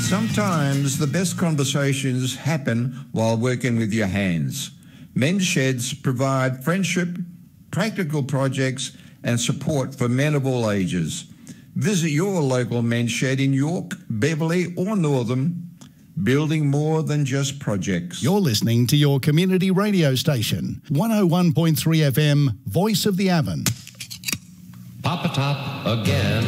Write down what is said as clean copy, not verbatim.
Sometimes the best conversations happen while working with your hands. Men's Sheds provide friendship, practical projects and support for men of all ages. Visit your local Men's Shed in York, Beverley or Northam, building more than just projects. You're listening to your community radio station, 101.3 FM, Voice of the Avon. Pop a top again.